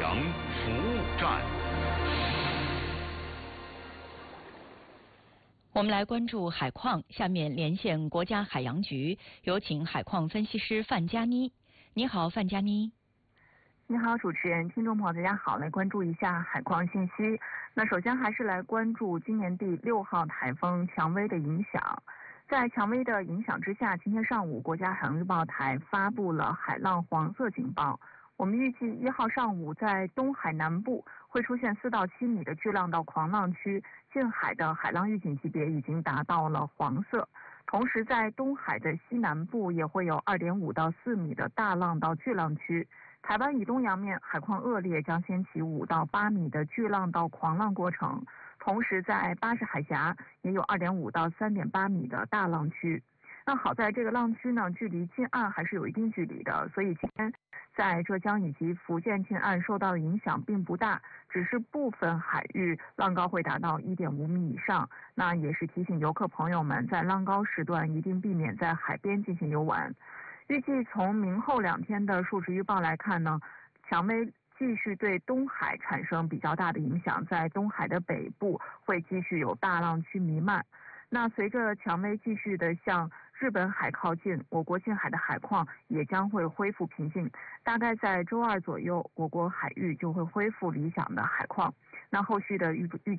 洋服务站。 我们来关注海况，下面连线国家海洋局，有请海况分析师范佳妮。你好，范佳妮。 你好，主持人，听众朋友，大家好，来关注一下海况信息。那首先还是来关注今年第6号台风蔷薇的影响。在蔷薇的影响之下，今天上午国家海洋预报台发布了海浪黄色警报。我们预计1号上午在东海南部会出现4到7米的巨浪到狂浪区，近海的海浪预警级别已经达到了黄色。同时在东海的西南部也会有2.5到4米的大浪到巨浪区。台湾以东洋面海况恶劣，将掀起5到8米的巨浪到狂浪过程。同时在巴士海峡也有2.5到3.8米的大浪区。那好在这个浪区呢，距离近岸还是有一定距离的，所以今天在浙江以及福建近岸受到的影响并不大，只是部分海域浪高会达到1.5米以上。那也是提醒游客朋友们，在浪高时段一定避免在海边进行游玩。预计从明后2天的数值预报来看呢，蔷薇继续对东海产生比较大的影响，在东海的北部会继续有大浪区弥漫。那随着蔷薇继续的向日本海靠近，我国近海的海况也将会恢复平静，大概在周2左右，我国海域就会恢复理想的海况。那后续的预